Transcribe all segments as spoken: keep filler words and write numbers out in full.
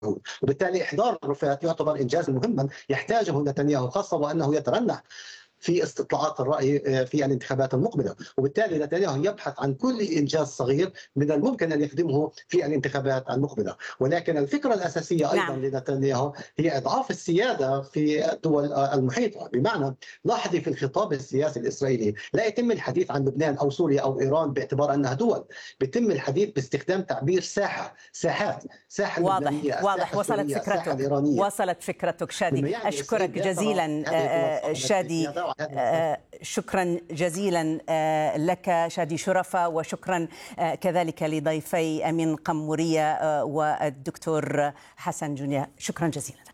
وبالتالي إحضار الرفات يعتبر إنجازا مهما يحتاجه نتنياهو، خاصة وأنه يترنح في استطلاعات الرأي في الانتخابات المقبلة، وبالتالي نتنياهو يبحث عن كل إنجاز صغير من الممكن أن يخدمه في الانتخابات المقبلة. ولكن الفكرة الأساسية أيضا نعم. لنتنياهو هي إضعاف السيادة في الدول المحيطة. بمعنى لاحظي في الخطاب السياسي الإسرائيلي لا يتم الحديث عن لبنان أو سوريا أو إيران باعتبار أنها دول، بيتم الحديث باستخدام تعبير ساحة ساحات ساحة واضح اللبنانية، واضح وصلت السورية، الساحة فكرتك الإيرانية. وصلت فكرتك شادي. يعني أشكرك إسرائيل لا ترى جزيلا هذه آه، شادي، آه، شكرا جزيلا آه، لك شادي شرفة، وشكرا آه، كذلك لضيفي أمين قمورية آه، والدكتور حسن جنيا، شكرا جزيلا لكم.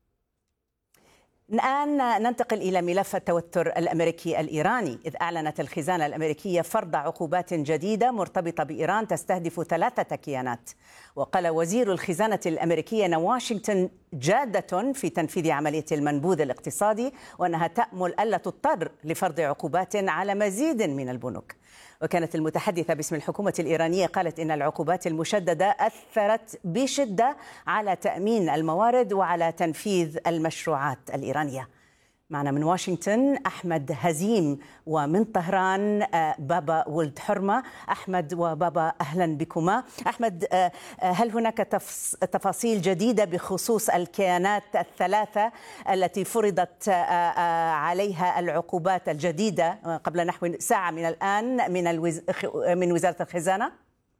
الآن ننتقل إلى ملف التوتر الأمريكي الإيراني، إذ أعلنت الخزانة الأمريكية فرض عقوبات جديدة مرتبطة بإيران تستهدف ثلاثة كيانات. وقال وزير الخزانة الأمريكية أن واشنطن جادة في تنفيذ عملية المنبوذ الاقتصادي، وأنها تأمل ألا تضطر لفرض عقوبات على مزيد من البنوك. وكانت المتحدثة باسم الحكومة الإيرانية قالت إن العقوبات المشددة أثرت بشدة على تأمين الموارد وعلى تنفيذ المشروعات الإيرانية. معنا من واشنطن أحمد هزيم، ومن طهران بابا ولد حرمة. أحمد وبابا أهلا بكما. أحمد، هل هناك تفاصيل جديدة بخصوص الكيانات الثلاثة التي فرضت عليها العقوبات الجديدة قبل نحو ساعة من الآن من الوز... من وزارة الخزانة؟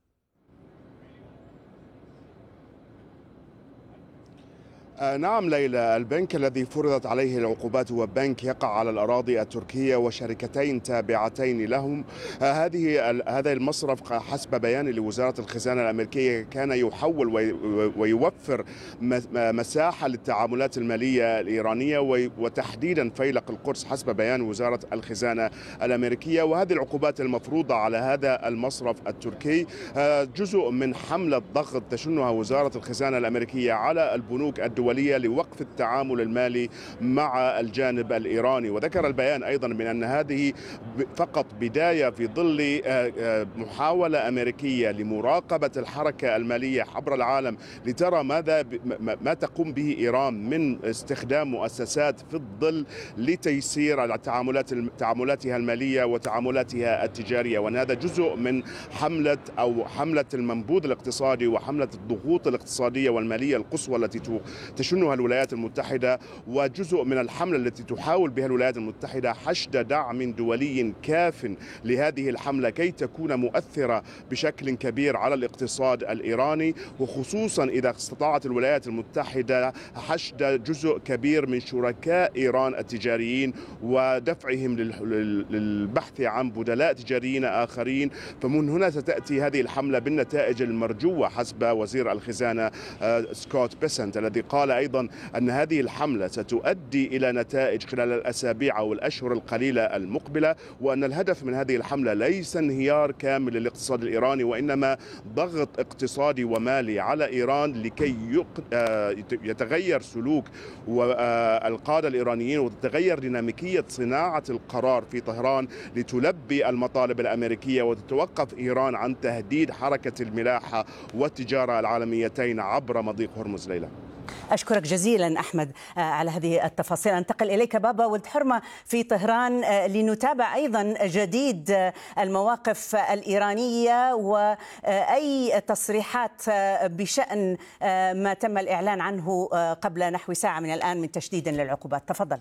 نعم ليلى، البنك الذي فرضت عليه العقوبات هو بنك يقع على الأراضي التركية وشركتين تابعتين لهم. هذه هذا المصرف حسب بيان لوزارة الخزانة الأمريكية كان يحول ويوفر مساحة للتعاملات المالية الإيرانية وتحديدا فيلق القدس حسب بيان وزارة الخزانة الأمريكية. وهذه العقوبات المفروضة على هذا المصرف التركي جزء من حملة ضغط تشنها وزارة الخزانة الأمريكية على البنوك الدولية لوقف التعامل المالي مع الجانب الإيراني. وذكر البيان أيضا من أن هذه فقط بداية في ظل محاولة أمريكية لمراقبة الحركة المالية عبر العالم لترى ماذا ما تقوم به إيران من استخدام مؤسسات في الظل لتيسير التعاملات تعاملاتها المالية وتعاملاتها التجارية. وأن هذا جزء من حملة أو حملة المنبوذ الاقتصادي وحملة الضغوط الاقتصادية والمالية القصوى التي تشنها الولايات المتحدة، وجزء من الحملة التي تحاول بها الولايات المتحدة حشد دعم دولي كاف لهذه الحملة كي تكون مؤثرة بشكل كبير على الاقتصاد الإيراني، وخصوصا إذا استطاعت الولايات المتحدة حشد جزء كبير من شركاء إيران التجاريين ودفعهم للبحث عن بدلاء تجاريين آخرين. فمن هنا ستأتي هذه الحملة بالنتائج المرجوة حسب وزير الخزانة سكوت بيسنت، الذي قال أيضا أن هذه الحملة ستؤدي إلى نتائج خلال الأسابيع أو الأشهر القليلة المقبلة، وأن الهدف من هذه الحملة ليس انهيار كامل للاقتصاد الإيراني وإنما ضغط اقتصادي ومالي على إيران لكي يتغير سلوك القادة الإيرانيين وتتغير ديناميكية صناعة القرار في طهران لتلبي المطالب الأمريكية وتتوقف إيران عن تهديد حركة الملاحة والتجارة العالميتين عبر مضيق هرمز. ليلى، أشكرك جزيلا أحمد على هذه التفاصيل. أنتقل إليك بابا ولد حرمة في طهران لنتابع أيضا جديد المواقف الإيرانية وأي تصريحات بشأن ما تم الإعلان عنه قبل نحو ساعة من الآن من تشديد للعقوبات. تفضل.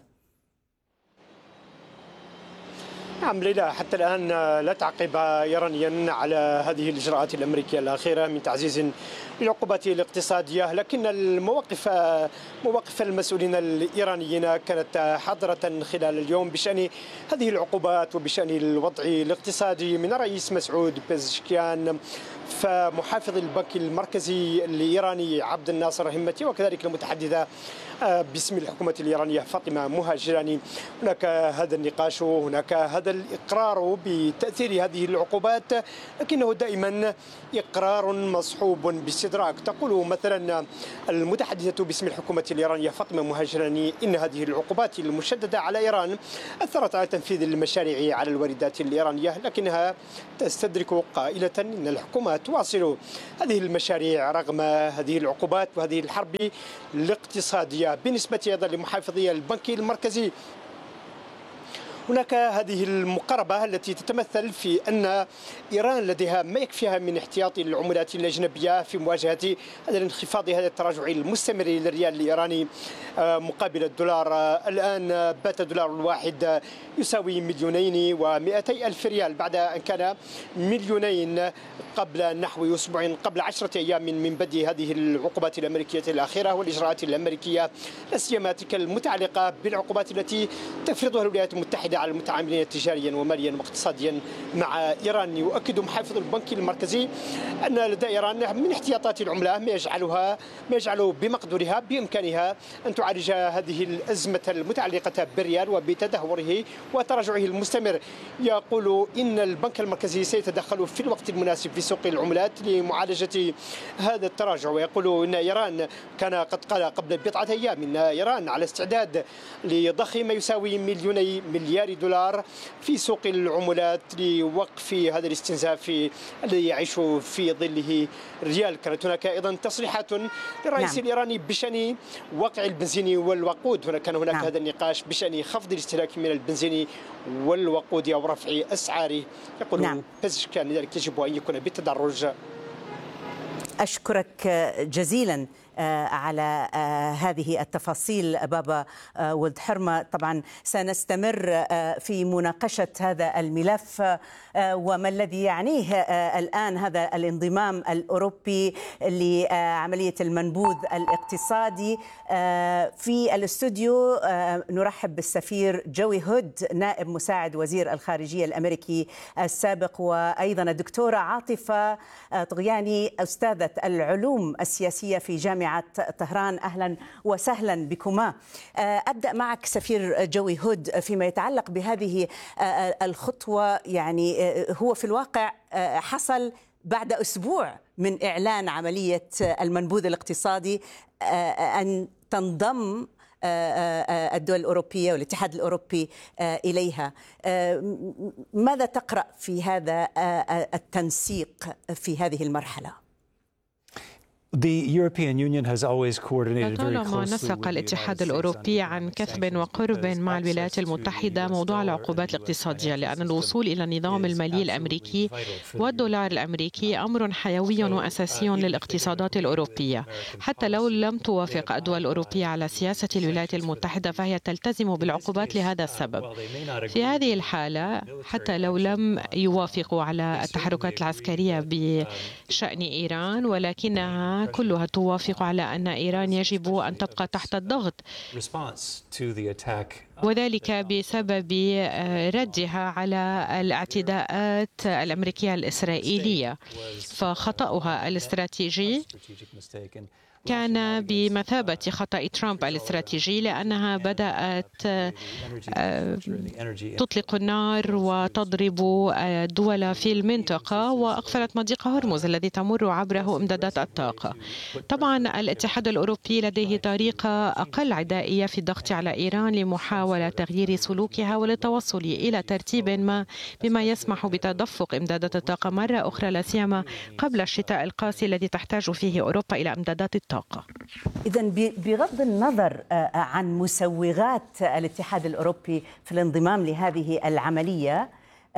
نعم ليلى، حتى الآن لا تعقيب إيرانيا على هذه الإجراءات الأمريكية الأخيرة من تعزيز للعقوبات الاقتصادية، لكن المواقف مواقف المسؤولين الإيرانيين كانت حاضرة خلال اليوم بشأن هذه العقوبات وبشأن الوضع الاقتصادي من الرئيس مسعود بيزشكيان فمحافظ البنك المركزي الإيراني عبد الناصر همتي، وكذلك المتحدثة باسم الحكومة الإيرانية فاطمة مهاجراني. هناك هذا النقاش وهناك هذا الإقرار بتأثير هذه العقوبات، لكنه دائما إقرار مصحوب باستدراك. تقول مثلا المتحدثة باسم الحكومة الإيرانية فاطمة مهاجراني إن هذه العقوبات المشددة على إيران أثرت على تنفيذ المشاريع على الواردات الإيرانية، لكنها تستدرك قائلة إن الحكومات تواصل هذه المشاريع رغم هذه العقوبات وهذه الحرب الاقتصادية. بالنسبة أيضا لمحافظي البنك المركزي، هناك هذه المقاربة التي تتمثل في أن إيران لديها ما يكفيها من احتياطي العملات الأجنبية في مواجهة هذا الانخفاض، هذا التراجع المستمر للريال الإيراني مقابل الدولار. الآن بات الدولار الواحد يساوي مليونين ومئتي ألف ريال بعد أن كان مليونين قبل نحو أسبوع، قبل عشرة أيام من بدء هذه العقوبات الأمريكية الأخيرة والإجراءات الأمريكية، لا سيما تلك المتعلقة بالعقوبات التي تفرضها الولايات المتحدة على المتعاملين تجاريا وماليا واقتصاديا مع إيران. يؤكد محافظ البنك المركزي أن لدى إيران من احتياطات العملة ما يجعلها ما يجعل بمقدورها بإمكانها أن تعالج هذه الأزمة المتعلقة بالريال وبتدهوره وتراجعه المستمر. يقول إن البنك المركزي سيتدخل في الوقت المناسب في سوق العملات لمعالجة هذا التراجع. ويقول إن إيران كان قد قال قبل بضعة أيام إن إيران على استعداد لضخ ما يساوي مليوني مليار دولار في سوق العملات لوقف هذا الاستنزاف الذي يعيش في ظله الريال. كانت هناك أيضا تصريحات للرئيس نعم. الإيراني بشأن وقع البنزين والوقود. هنا كان هناك نعم. هذا النقاش بشأن خفض الاستهلاك من البنزين والوقود أو رفع أسعاره. يقول نعم. كان ذلك يجب أن يكون بالتدرج. أشكرك جزيلا على هذه التفاصيل بابا ولد حرمة. طبعا سنستمر في مناقشة هذا الملف وما الذي يعنيه الآن هذا الانضمام الأوروبي لعملية المنبوذ الاقتصادي. في الاستوديو نرحب بالسفير جوي هود نائب مساعد وزير الخارجية الأمريكي السابق، وأيضا الدكتورة عاطفة طغياني أستاذة العلوم السياسية في جامعة طهران. أهلا وسهلا بكما. أبدأ معك سفير جوي هود فيما يتعلق بهذه الخطوة. يعني هو في الواقع حصل بعد أسبوع من إعلان عملية المنبوذ الاقتصادي أن تنضم الدول الأوروبية والاتحاد الأوروبي إليها. ماذا تقرأ في هذا التنسيق في هذه المرحلة؟ لطالما نسق الاتحاد الأوروبي عن كثب وقرب مع الولايات المتحدة موضوع العقوبات الاقتصادية، لأن الوصول إلى النظام المالي الأمريكي والدولار الأمريكي أمر حيوي وأساسي للاقتصادات الأوروبية. حتى لو لم توافق الدول الأوروبية على سياسة الولايات المتحدة فهي تلتزم بالعقوبات لهذا السبب. في هذه الحالة حتى لو لم يوافقوا على التحركات العسكرية بشأن إيران، ولكنها كلها توافق على أن إيران يجب أن تبقى تحت الضغط، وذلك بسبب ردها على الاعتداءات الأمريكية الإسرائيلية. فخطأها الاستراتيجي كان بمثابة خطأ ترامب الاستراتيجي، لأنها بدأت تطلق النار وتضرب دول في المنطقة وأقفلت مضيق هرمز الذي تمر عبره إمدادات الطاقة. طبعا الاتحاد الأوروبي لديه طريقة أقل عدائية في الضغط على إيران لمحاولة تغيير سلوكها وللتوصل إلى ترتيب ما بما يسمح بتدفق إمدادات الطاقة مرة أخرى، لا سيما قبل الشتاء القاسي الذي تحتاج فيه أوروبا إلى إمدادات الطاقة. إذن بغض النظر عن مسوغات الاتحاد الأوروبي في الانضمام لهذه العملية،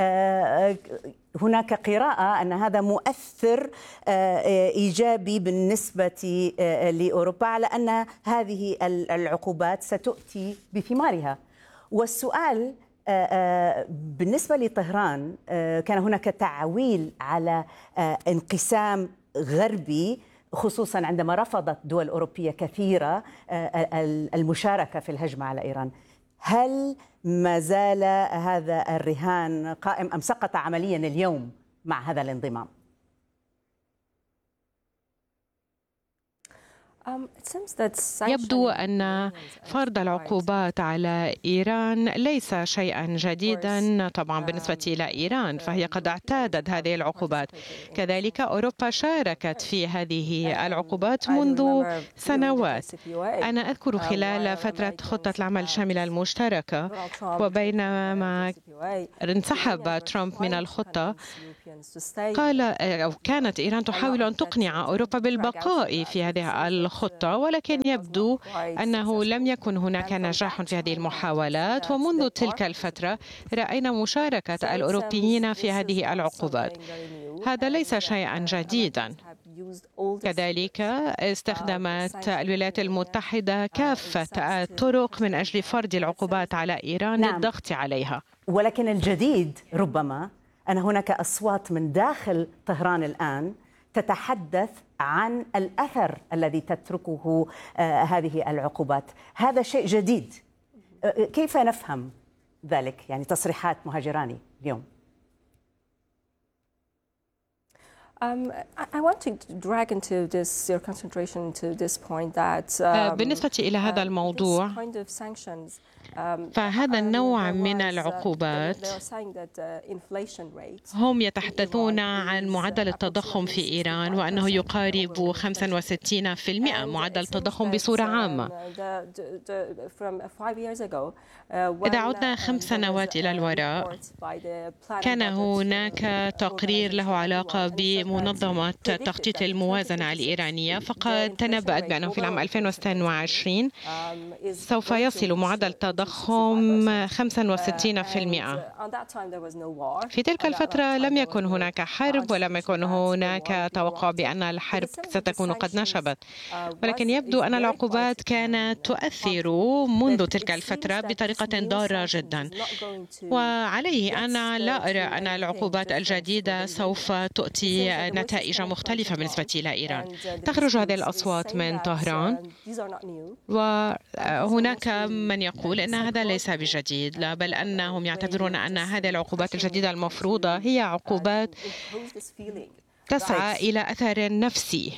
هناك قراءة أن هذا مؤثر إيجابي بالنسبة لأوروبا على أن هذه العقوبات ستؤتي بثمارها. والسؤال بالنسبة لطهران، كان هناك تعويل على انقسام غربي، خصوصا عندما رفضت دول أوروبية كثيرة المشاركة في الهجمة على إيران. هل ما زال هذا الرهان قائم أم سقط عمليا اليوم مع هذا الانضمام؟ يبدو أن فرض العقوبات على إيران ليس شيئا جديدا طبعا بالنسبة إلى إيران، فهي قد اعتادت هذه العقوبات. كذلك أوروبا شاركت في هذه العقوبات منذ سنوات. أنا أذكر خلال فترة خطة العمل الشاملة المشتركة وبينما انسحب ترامب من الخطة قال أو كانت إيران تحاول أن تقنع أوروبا بالبقاء في هذه الخطة، ولكن يبدو أنه لم يكن هناك نجاح في هذه المحاولات، ومنذ تلك الفترة رأينا مشاركة الأوروبيين في هذه العقوبات. هذا ليس شيئا جديدا. كذلك استخدمت الولايات المتحدة كافة الطرق من أجل فرض العقوبات على إيران نعم. للضغط عليها. ولكن الجديد ربما أن هناك أصوات من داخل طهران الآن تتحدث عن الأثر الذي تتركه آه هذه العقوبات. هذا شيء جديد. آه كيف نفهم ذلك؟ يعني تصريحات مهاجراني اليوم. Um, I want to drag into this your concentration to this point that um, بالنسبة إلى هذا الموضوع فهذا النوع من العقوبات هم يتحدثون عن معدل التضخم في إيران وأنه يقارب خمسة وستين بالمئة معدل التضخم بصورة عامة. إذا عدنا خمس سنوات إلى الوراء كان هناك تقرير له علاقة بمنظمة تخطيط الموازنة الإيرانية، فقد تنبأت بأنه في العام ألفين واثنين وعشرين سوف يصل معدل التضخم خمسة وستين بالمئة. في تلك الفترة لم يكن هناك حرب ولم يكن هناك توقع بأن الحرب ستكون قد نشبت، ولكن يبدو أن العقوبات كانت تؤثر منذ تلك الفترة بطريقة ضارة جدا، وعليه أنا لا أرى أن العقوبات الجديدة سوف تؤتي نتائج مختلفة بالنسبة إلى إيران. تخرج هذه الأصوات من طهران وهناك من يقول أن هذا ليس بجديد، لا بل أنهم يعتبرون أن هذه العقوبات الجديدة المفروضة هي عقوبات تسعى إلى أثر نفسي.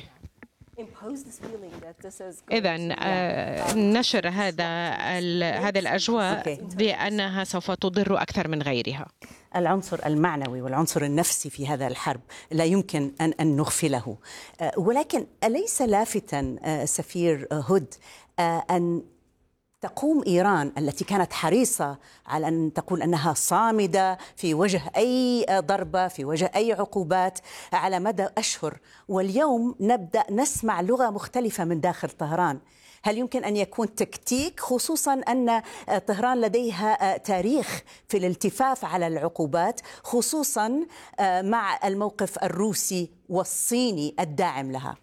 إذن نشر هذا هذه الأجواء بأنها سوف تضر أكثر من غيرها. العنصر المعنوي والعنصر النفسي في هذا الحرب لا يمكن أن أن نغفله، ولكن أليس لافتاً سفير هود أن تقوم إيران التي كانت حريصة على أن تقول أنها صامدة في وجه أي ضربة في وجه أي عقوبات على مدى أشهر، واليوم نبدأ نسمع لغة مختلفة من داخل طهران؟ هل يمكن أن يكون تكتيك، خصوصا أن طهران لديها تاريخ في الالتفاف على العقوبات، خصوصا مع الموقف الروسي والصيني الداعم لها؟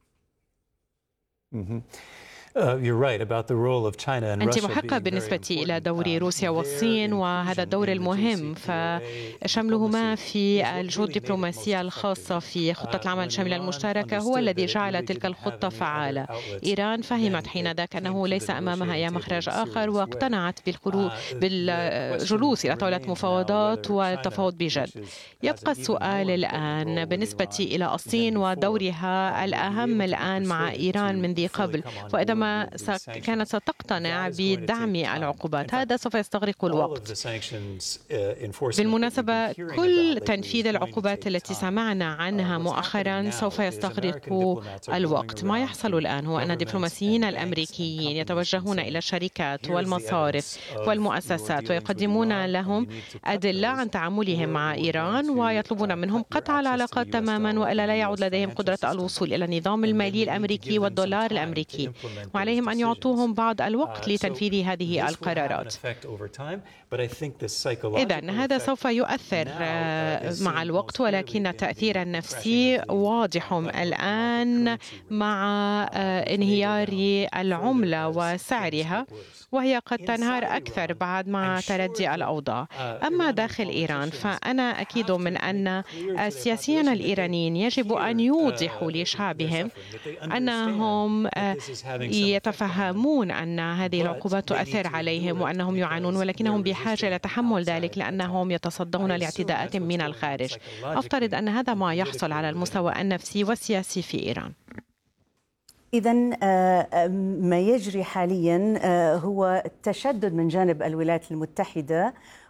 أنت محقة بالنسبة إلى دور روسيا والصين، وهذا الدور المهم فشملهما في الجهود الدبلوماسية الخاصة في خطة العمل الشاملة المشتركة هو الذي جعل تلك الخطة فعالة. إيران فهمت حينذاك أنه ليس أمامها أي مخرج آخر واقتنعت بالجلوس إلى طاولة مفاوضات والتفاوض بجد. يبقى السؤال الآن بالنسبة إلى الصين ودورها الأهم الآن مع إيران من ذي قبل، وإذا ما كانت ستقتنع بدعم العقوبات هذا سوف يستغرق الوقت. بالمناسبة كل تنفيذ العقوبات التي سمعنا عنها مؤخرا سوف يستغرق الوقت. ما يحصل الآن هو أن الدبلوماسيين الأمريكيين يتوجهون إلى الشركات والمصارف والمؤسسات ويقدمون لهم أدلة عن تعاملهم مع إيران ويطلبون منهم قطع العلاقات تماما، وإلا لا يعود لديهم قدرة الوصول إلى النظام المالي الأمريكي والدولار الأمريكي، وعليهم أن يعطوهم بعض الوقت لتنفيذ هذه القرارات. إذن هذا سوف يؤثر مع الوقت، ولكن التأثير النفسي واضح الآن مع انهيار العملة وسعرها، وهي قد تنهار أكثر بعد مع تردي الأوضاع. أما داخل إيران فأنا أكيد من أن السياسيين الإيرانيين يجب أن يوضحوا لشعبهم أنهم يتفهمون أن هذه العقوبات تؤثر عليهم وأنهم يعانون، ولكنهم بحاجة إلى تحمل ذلك لأنهم يتصدون لاعتداءات من الخارج. أفترض أن هذا ما يحصل على المستوى النفسي والسياسي في إيران. إذن ما يجري حاليا هو التشدد من جانب الولايات المتحدة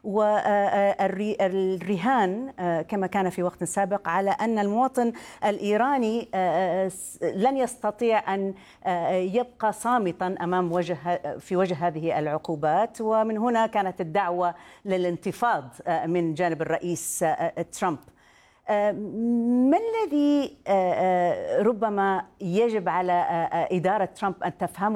والرهان كما كان في وقت سابق على أن المواطن الإيراني لن يستطيع أن يبقى صامتا أمام وجه في وجه هذه العقوبات. ومن هنا كانت الدعوة للانتفاض من جانب الرئيس ترامب. ما الذي ربما يجب على إدارة ترامب أن تفهمه